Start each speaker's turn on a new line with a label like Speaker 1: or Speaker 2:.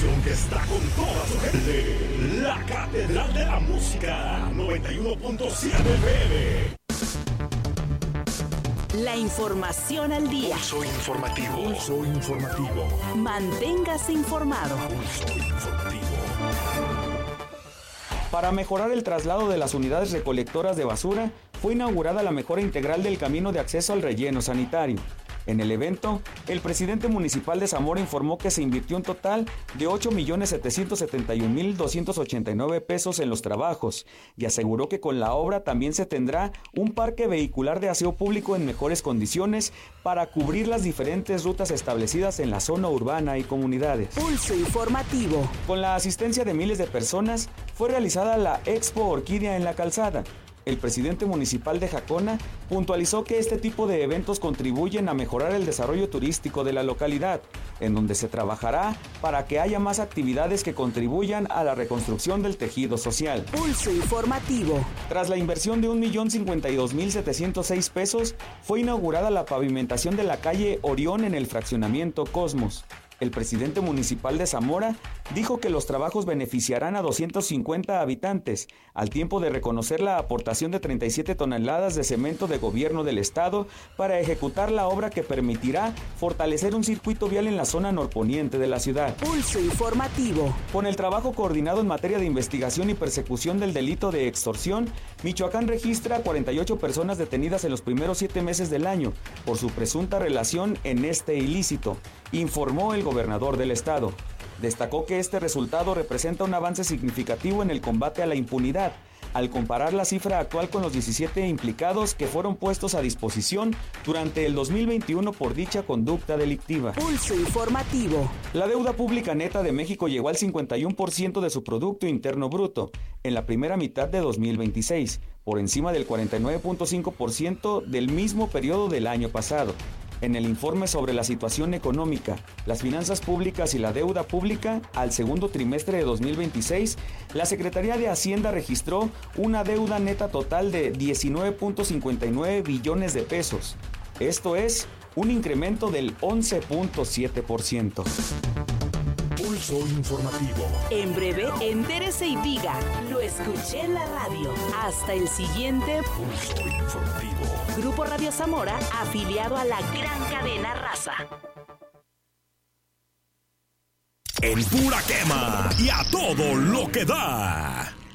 Speaker 1: estación que está con toda su gente. La Catedral de la Música, 91.7 FM.
Speaker 2: La información al día.
Speaker 1: Pulso informativo. Pulso informativo.
Speaker 2: Manténgase informado.
Speaker 1: Pulso informativo.
Speaker 3: Para mejorar el traslado de las unidades recolectoras de basura, fue inaugurada la mejora integral del camino de acceso al relleno sanitario. En el evento, el presidente municipal de Zamora informó que se invirtió un total de 8,771,289 pesos en los trabajos y aseguró que con la obra también se tendrá un parque vehicular de aseo público en mejores condiciones para cubrir las diferentes rutas establecidas en la zona urbana y comunidades.
Speaker 2: Pulso informativo.
Speaker 3: Con la asistencia de miles de personas, fue realizada la Expo Orquídea en la Calzada. El presidente municipal de Jacona puntualizó que este tipo de eventos contribuyen a mejorar el desarrollo turístico de la localidad, en donde se trabajará para que haya más actividades que contribuyan a la reconstrucción del tejido social.
Speaker 2: Pulso informativo.
Speaker 3: Tras la inversión de 1,052,706 pesos, fue inaugurada la pavimentación de la calle Orión en el fraccionamiento Cosmos. El presidente municipal de Zamora dijo que los trabajos beneficiarán a 250 habitantes, al tiempo de reconocer la aportación de 37 toneladas de cemento de gobierno del estado para ejecutar la obra que permitirá fortalecer un circuito vial en la zona norponiente de la ciudad.
Speaker 2: Pulso informativo.
Speaker 3: Con el trabajo coordinado en materia de investigación y persecución del delito de extorsión, Michoacán registra 48 personas detenidas en los primeros 7 meses del año por su presunta relación en este ilícito, informó el gobernador del estado. Destacó que este resultado representa un avance significativo en el combate a la impunidad, al comparar la cifra actual con los 17 implicados que fueron puestos a disposición durante el 2021 por dicha conducta delictiva.
Speaker 2: Pulso informativo.
Speaker 3: La deuda pública neta de México llegó al 51% de su Producto Interno Bruto en la primera mitad de 2026, por encima del 49.5% del mismo periodo del año pasado. En el informe sobre la situación económica, las finanzas públicas y la deuda pública al segundo trimestre de 2026, la Secretaría de Hacienda registró una deuda neta total de 19.59 billones de pesos. Esto es un incremento del 11.7%.
Speaker 1: Pulso informativo.
Speaker 2: En breve, entérese y diga, lo escuché en la radio. Hasta el siguiente
Speaker 1: Pulso informativo.
Speaker 2: Grupo Radio Zamora, afiliado a la gran cadena Raza.
Speaker 1: En pura quema y a todo lo que da.